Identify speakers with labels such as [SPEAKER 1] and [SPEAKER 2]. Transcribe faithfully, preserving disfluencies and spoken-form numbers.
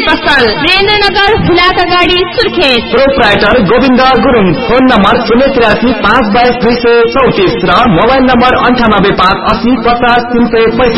[SPEAKER 1] पसल वीरेन्द्रनगर हुलाका गाडी Surkhet.
[SPEAKER 2] Proprietor Govind Gurung. Phone number शून्य तिरासी पाँच बाइस दुई सय चौतिस र मोबाइल नम्बर अन्ठानब्बे पाँच अस्सी पचास तीन सय पैंसठी।